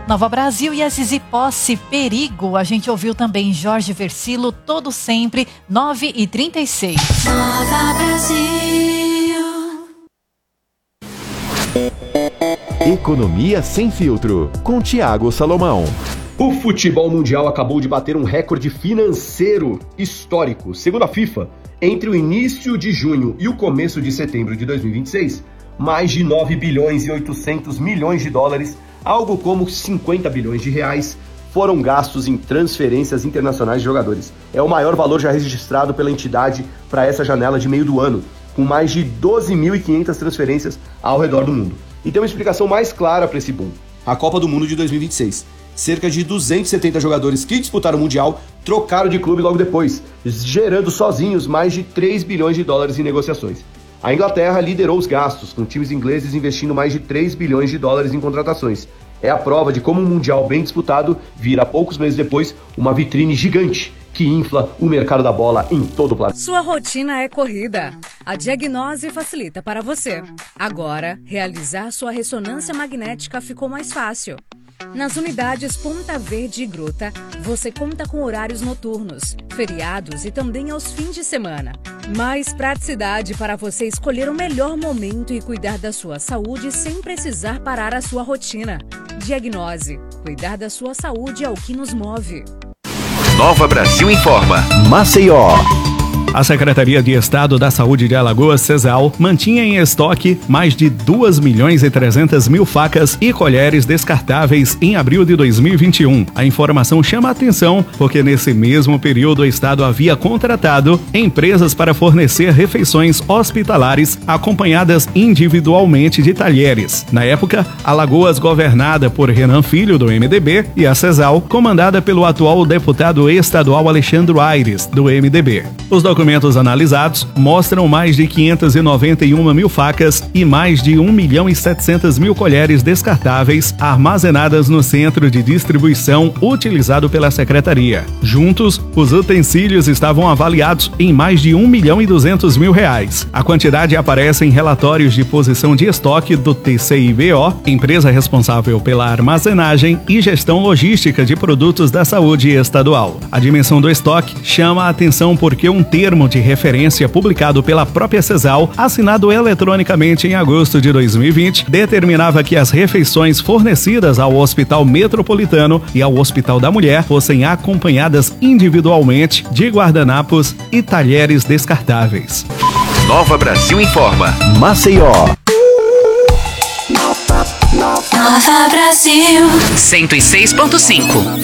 Nova Brasil e Azizi Posse, Perigo. A gente ouviu também Jorge Versilo, Todo Sempre, 9h36. Nova Brasil. Economia sem filtro, com Thiago Salomão. O futebol mundial acabou de bater um recorde financeiro histórico. Segundo a FIFA, entre o início de junho e o começo de setembro de 2026, mais de 9 bilhões e 800 milhões de dólares, algo como 50 bilhões de reais, foram gastos em transferências internacionais de jogadores. É o maior valor já registrado pela entidade para essa janela de meio do ano, com mais de 12.500 transferências ao redor do mundo. E tem uma explicação mais clara para esse boom. A Copa do Mundo de 2026. Cerca de 270 jogadores que disputaram o Mundial trocaram de clube logo depois, gerando sozinhos mais de 3 bilhões de dólares em negociações. A Inglaterra liderou os gastos, com times ingleses investindo mais de 3 bilhões de dólares em contratações. É a prova de como um Mundial bem disputado vira, poucos meses depois, uma vitrine gigante que infla o mercado da bola em todo o planeta. Sua rotina é corrida. A Diagnose facilita para você. Agora, realizar sua ressonância magnética ficou mais fácil. Nas unidades Ponta Verde e Gruta, você conta com horários noturnos, feriados e também aos fins de semana. Mais praticidade para você escolher o melhor momento e cuidar da sua saúde sem precisar parar a sua rotina. Diagnose. Cuidar da sua saúde é o que nos move. Nova Brasil informa. Maceió. A Secretaria de Estado da Saúde de Alagoas, CESAL, mantinha em estoque mais de 2.300.000 facas e colheres descartáveis em abril de 2021. A informação chama a atenção porque nesse mesmo período o Estado havia contratado empresas para fornecer refeições hospitalares acompanhadas individualmente de talheres. Na época, Alagoas, governada por Renan Filho, do MDB, e a CESAL, comandada pelo atual deputado estadual Alexandre Aires, do MDB. Os documentos analisados mostram mais de 591.000 facas e mais de 1.700.000 colheres descartáveis armazenadas no centro de distribuição utilizado pela Secretaria. Juntos, os utensílios estavam avaliados em mais de R$1.200.000. A quantidade aparece em relatórios de posição de estoque do TCIBO, empresa responsável pela armazenagem e gestão logística de produtos da saúde estadual. A dimensão do estoque chama a atenção porque um termo de referência publicado pela própria CESAL, assinado eletronicamente em agosto de 2020, determinava que as refeições fornecidas ao Hospital Metropolitano e ao Hospital da Mulher fossem acompanhadas individualmente de guardanapos e talheres descartáveis. Nova Brasil informa. Maceió. Nova Brasil 106.5.